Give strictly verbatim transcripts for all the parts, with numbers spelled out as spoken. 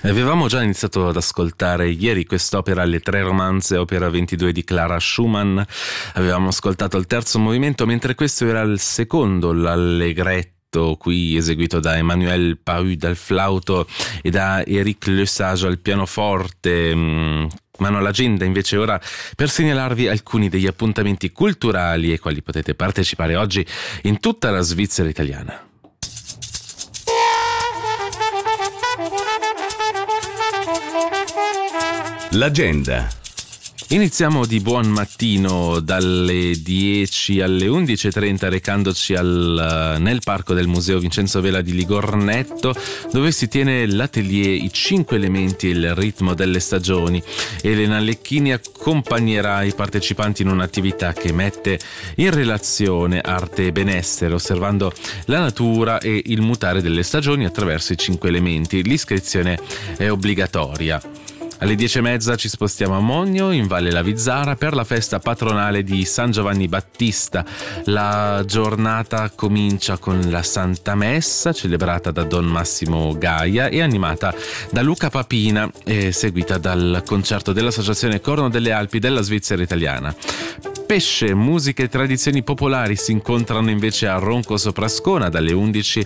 Avevamo già iniziato ad ascoltare ieri quest'opera, Le tre romanze, opera ventidue di Clara Schumann. Avevamo ascoltato il terzo movimento, mentre questo era il secondo, l'allegretto, qui eseguito da Emmanuel Pahu dal flauto e da Éric Lesage al pianoforte. Mano all'agenda invece ora per segnalarvi alcuni degli appuntamenti culturali ai quali potete partecipare oggi in tutta la Svizzera italiana. L'agenda. Iniziamo di buon mattino dalle dieci alle undici e trenta recandoci al, nel parco del Museo Vincenzo Vela di Ligornetto, dove si tiene l'atelier I cinque elementi e il ritmo delle stagioni. Elena Lecchini accompagnerà i partecipanti in un'attività che mette in relazione arte e benessere, osservando la natura e il mutare delle stagioni attraverso i cinque elementi. L'iscrizione è obbligatoria. Alle dieci e mezza ci spostiamo a Mogno, in Valle Lavizzara, per la festa patronale di San Giovanni Battista. La giornata comincia con la Santa Messa, celebrata da Don Massimo Gaia e animata da Luca Papina, e seguita dal concerto dell'Associazione Corno delle Alpi della Svizzera italiana. Pesce, musica e tradizioni popolari si incontrano invece a Ronco Soprascona dalle undici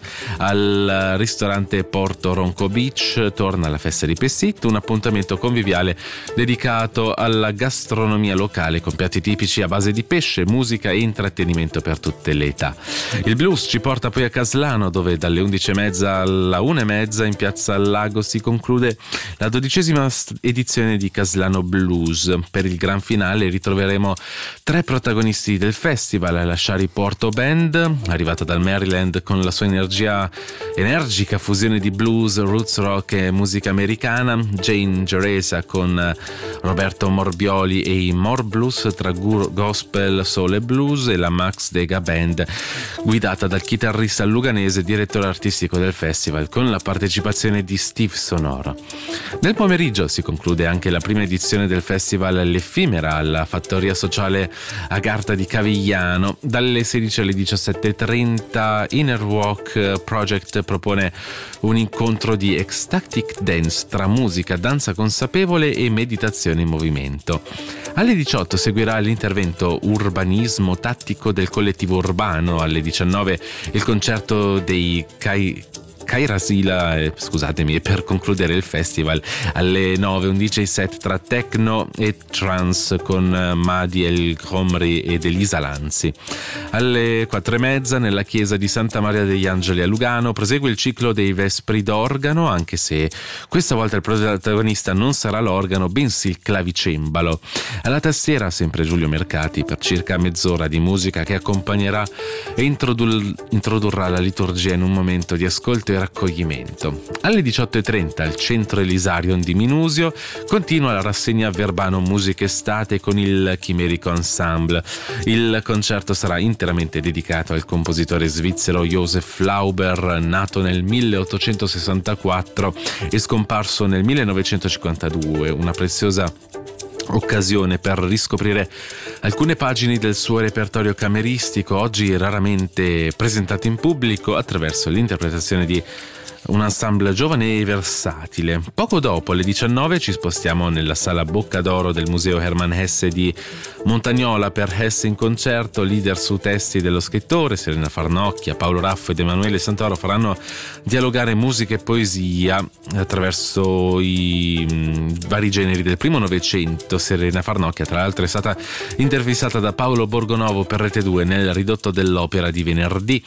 al ristorante Porto Ronco Beach. Torna la festa di Pessit, un appuntamento conviviale dedicato alla gastronomia locale con piatti tipici a base di pesce, musica e intrattenimento per tutte le età. Il blues ci porta poi a Caslano, dove dalle undici e mezza alla una e mezza in piazza al Lago si conclude la dodicesima edizione di Caslano Blues. Per il gran finale ritroveremo tre protagonisti del festival: la Shari Porto Band, arrivata dal Maryland con la sua energia energica fusione di blues, roots rock e musica americana; Jane Geresa con Roberto Morbioli e i More Blues tra gospel, soul e blues; e la Max Dega Band, guidata dal chitarrista luganese, direttore artistico del festival, con la partecipazione di Steve Sonoro. Nel pomeriggio si conclude anche la prima edizione del festival L'Effimera alla Fattoria Sociale Agarta di Cavigliano. Dalle sedici alle diciassette e trenta Inner Walk Project propone un incontro di ecstatic dance tra musica, danza consapevole e meditazione in movimento. Alle diciotto seguirà l'intervento Urbanismo tattico del collettivo urbano. Alle diciannove il concerto dei Kai Kairasila, eh, scusatemi, e per concludere il festival alle nove un D J set tra techno e trance con Madi El Khomri ed Elisa Lanzi. Alle quattro e mezza nella chiesa di Santa Maria degli Angeli a Lugano prosegue il ciclo dei Vespri d'organo, anche se questa volta il protagonista non sarà l'organo bensì il clavicembalo. Alla tastiera sempre Giulio Mercati per circa mezz'ora di musica che accompagnerà e introdur- introdurrà la liturgia in un momento di ascolto e raccoglimento. Alle diciotto e trenta al Centro Elisarion di Minusio continua la rassegna Verbano Musica Estate con il Chimerico Ensemble. Il concerto sarà interamente dedicato al compositore svizzero Josef Lauber, nato nel milleottocentosessantaquattro e scomparso nel millenovecentocinquantadue, una preziosa occasione per riscoprire alcune pagine del suo repertorio cameristico, oggi raramente presentato in pubblico, attraverso l'interpretazione di un ensemble giovane e versatile. Poco dopo, alle diciannove, ci spostiamo nella sala Bocca d'Oro del Museo Hermann Hesse di Montagnola per Hesse in concerto. Leader su testi dello scrittore, Serena Farnocchia, Paolo Raffo ed Emanuele Santoro faranno dialogare musica e poesia attraverso i mh, vari generi del primo Novecento. Serena Farnocchia, tra l'altro, è stata intervistata da Paolo Borgonovo per Rete due nel ridotto dell'opera di venerdì.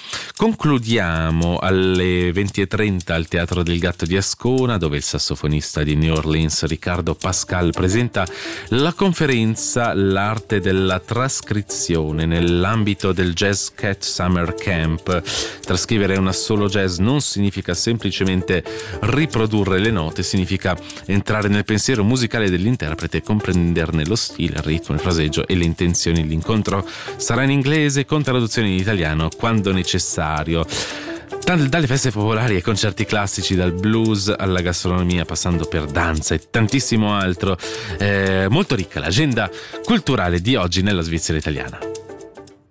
Concludiamo alle venti e trenta al Teatro del Gatto di Ascona, dove il sassofonista di New Orleans Riccardo Pascal presenta la conferenza L'arte della trascrizione nell'ambito del Jazz Cat Summer Camp. Trascrivere un assolo jazz non significa semplicemente riprodurre le note, significa entrare nel pensiero musicale dell'interprete e comprenderne lo stile, il ritmo, il fraseggio e le intenzioni. L'incontro sarà in inglese con traduzione in italiano quando necessario. Dalle feste popolari ai concerti classici, dal blues alla gastronomia, passando per danza e tantissimo altro. Eh, molto ricca l'agenda culturale di oggi nella Svizzera italiana.